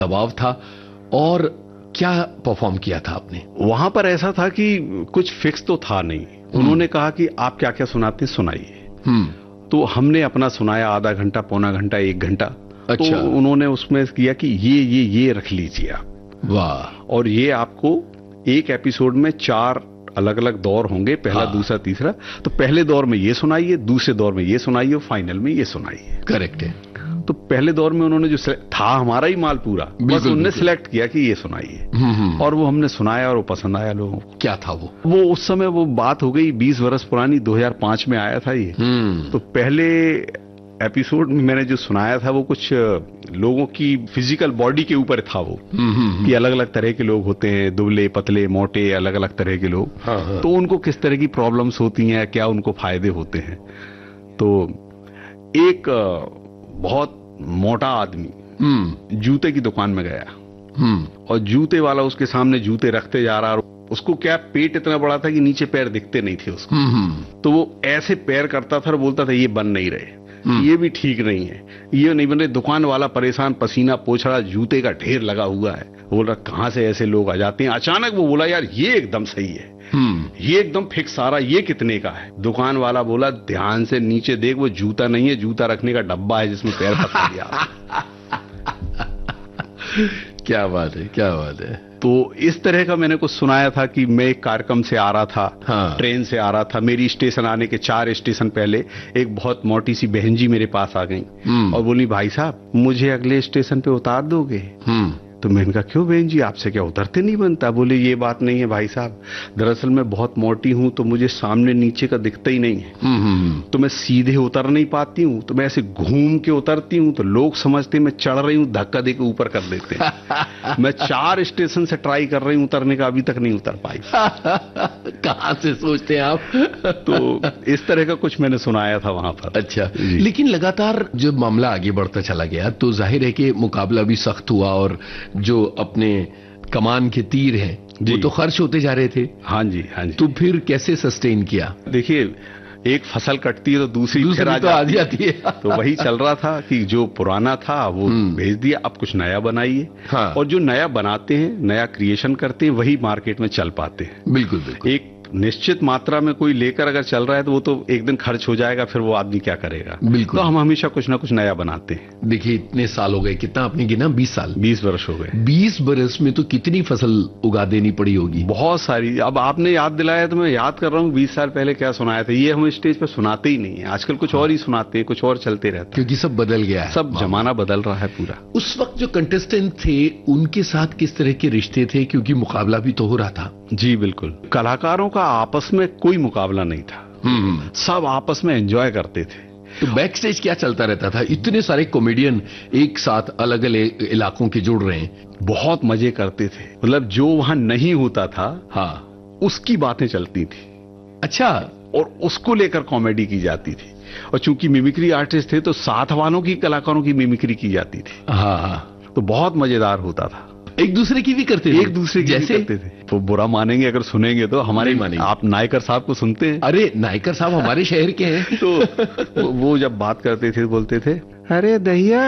दबाव था, और क्या परफॉर्म किया था आपने? वहां पर ऐसा था कि कुछ फिक्स तो था नहीं। उन्होंने कहा कि आप क्या क्या सुनाते सुनाइए। तो हमने अपना सुनाया, आधा घंटा, पौना घंटा, 1 घंटा। अच्छा। तो उन्होंने उसमें किया कि ये रख लीजिए आप। वाह। और ये आपको एक एपिसोड में 4 अलग अलग दौर होंगे, पहला, दूसरा, तीसरा। तो पहले दौर में ये सुनाइए, दूसरे दौर में ये सुनाइए, फाइनल में ये सुनाइए। करेक्ट है। तो पहले दौर में उन्होंने जो था हमारा ही माल पूरा, बस उन्होंने सिलेक्ट किया कि ये सुनाइए। और वो हमने सुनाया और वो पसंद आया लोगों को। क्या था वो उस समय वो बात हो गई 20 वर्ष पुरानी, 2005 में आया था ये। तो पहले एपिसोड में मैंने जो सुनाया था वो कुछ लोगों की फिजिकल बॉडी के ऊपर था वो, कि अलग अलग तरह के लोग होते हैं, दुबले, पतले, मोटे, अलग अलग तरह के लोग। तो उनको किस तरह की प्रॉब्लम्स होती हैं, क्या उनको फायदे होते हैं। तो एक बहुत मोटा आदमी जूते की दुकान में गया, और जूते वाला उसके सामने जूते रखते जा रहा, और उसको क्या पेट इतना बड़ा था कि नीचे पैर दिखते नहीं थे उसको। तो वो ऐसे पैर करता था और बोलता था ये बन नहीं रहे, ये भी ठीक नहीं है, ये नहीं बन रहे। दुकान वाला परेशान, पसीना पोंछ रहा, जूते का ढेर लगा हुआ है। बोल रहा कहां से ऐसे लोग आ जाते हैं। अचानक वो बोला यार ये एकदम सही है, ये एकदम फिक्स आ रहा, ये कितने का है। दुकान वाला बोला ध्यान से नीचे देख, वो जूता नहीं है, जूता रखने का डब्बा है जिसमें पैर फंसा दिया। क्या बात है, क्या बात है। तो इस तरह का मैंने कुछ सुनाया था कि मैं एक कार्यक्रम से आ रहा था, ट्रेन से आ रहा था। मेरी स्टेशन आने के 4 स्टेशन पहले एक बहुत मोटी सी बहन जी मेरे पास आ गई और बोली भाई साहब मुझे अगले स्टेशन पे उतार दोगे। तो मैंने कहा क्यों बहन जी, आपसे क्या उतरते नहीं बनता। बोले ये बात नहीं है भाई साहब, दरअसल मैं बहुत मोटी हूं तो मुझे सामने नीचे का दिखता ही नहीं है, तो मैं सीधे उतर नहीं पाती हूं, तो मैं ऐसे घूम के उतरती हूं, तो लोग समझते मैं चढ़ रही हूं, धक्का दे के ऊपर कर देते हैं। मैं 4 स्टेशन से ट्राई कर रही हूं उतरने का, अभी तक नहीं उतर पाई। कहां से सोचते हैं आप। तो इस तरह का कुछ मैंने सुनाया था वहां पर। अच्छा, लेकिन लगातार जब मामला आगे बढ़ता चला गया तो जाहिर है कि मुकाबला भी सख्त हुआ, और जो अपने कमान के तीर हैं वो तो खर्च होते जा रहे थे। हाँ जी, हाँ जी। तो फिर कैसे सस्टेन किया? देखिए, एक फसल कटती है तो दूसरी फिर तो आ जाती है। तो वही चल रहा था कि जो पुराना था वो भेज दिया, अब कुछ नया बनाइए। और जो नया बनाते हैं, नया क्रिएशन करते हैं, वही मार्केट में चल पाते हैं। बिल्कुल बिल्कुल। एक निश्चित मात्रा में कोई लेकर अगर चल रहा है तो वो तो एक दिन खर्च हो जाएगा, फिर वो आदमी क्या करेगा। बिल्कुल। तो हम हमेशा कुछ ना कुछ नया बनाते हैं। देखिए इतने साल हो गए, कितना आपने गिना? 20 साल, 20 वर्ष हो गए। 20 बरस में तो कितनी फसल उगा देनी पड़ी होगी? बहुत सारी। अब आपने याद दिलाया तो मैं याद कर रहा हूँ 20 साल पहले क्या सुनाया था। ये हम स्टेज पर सुनाते ही नहीं है आजकल, कुछ और ही सुनाते हैं, कुछ और चलते रहते हैं, क्योंकि सब बदल गया है, सब जमाना बदल रहा है पूरा। उस वक्त जो कंटेस्टेंट थे उनके साथ किस तरह के रिश्ते थे, क्योंकि मुकाबला भी तो हो रहा था? जी बिल्कुल, कलाकारों का आपस में कोई मुकाबला नहीं था, सब आपस में एंजॉय करते थे। तो बैक स्टेज क्या चलता रहता था? इतने सारे कॉमेडियन एक साथ अलग अलग इलाकों के जुड़ रहे हैं, बहुत मजे करते थे। मतलब जो वहां नहीं होता था, उसकी बातें चलती थी। अच्छा, और उसको लेकर कॉमेडी की जाती थी। और चूंकि मिमिक्री आर्टिस्ट थे तो साथ वालों की, कलाकारों की मिमिक्री की जाती थी। तो बहुत मजेदार होता था। एक दूसरे की भी करते थे? एक दूसरे की भी करते थे। तो बुरा मानेंगे अगर सुनेंगे तो, हमारे मानेंगे। आप नायकर साहब को सुनते हैं? अरे नायकर साहब हमारे शहर के हैं। तो वो जब बात करते थे बोलते थे, अरे दहिया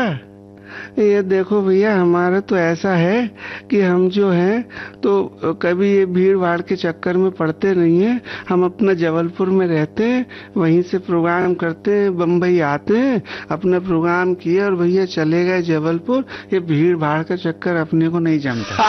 ये देखो भैया, हमारा तो ऐसा है कि हम जो हैं तो कभी ये भीड़ भाड़ के चक्कर में पड़ते नहीं है। हम अपना जबलपुर में रहते हैं, वहीं से प्रोग्राम करते हैं, बम्बई आते हैं, अपना प्रोग्राम किया और भैया चले गए जबलपुर। ये भीड़ भाड़ का चक्कर अपने को नहीं जमता।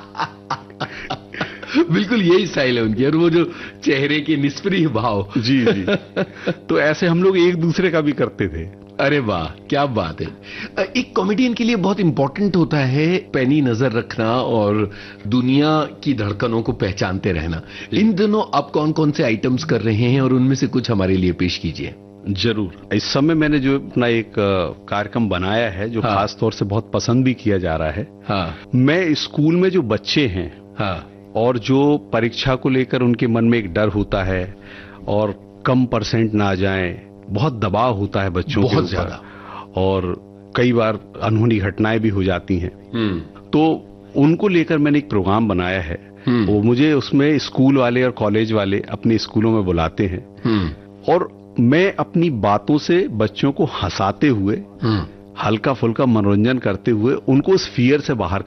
बिल्कुल यही स्टाइल है उनकी, और वो जो चेहरे के निष्प्रिय भाव। जी जी। तो ऐसे हम लोग एक दूसरे का भी करते थे। अरे वाह, क्या बात है। एक कॉमेडियन के लिए बहुत इंपॉर्टेंट होता है पैनी नजर रखना और दुनिया की धड़कनों को पहचानते रहना। इन दिनों आप कौन कौन से आइटम्स कर रहे हैं, और उनमें से कुछ हमारे लिए पेश कीजिए। जरूर। इस समय मैंने जो अपना एक कार्यक्रम बनाया है जो खास तौर से बहुत पसंद भी किया जा रहा है। मैं स्कूल में जो बच्चे हैं और जो परीक्षा को लेकर उनके मन में एक डर होता है और कम परसेंट ना जाएं, बहुत दबाव होता है बच्चों के बहुत ज्यादा, और कई बार अनहोनी घटनाएं भी हो जाती हैं। तो उनको लेकर मैंने एक प्रोग्राम बनाया है। वो मुझे उसमें स्कूल वाले और कॉलेज वाले अपने स्कूलों में बुलाते हैं, और मैं अपनी बातों से बच्चों को हंसाते हुए हल्का फुल्का मनोरंजन करते हुए उनको उस फियर से बाहर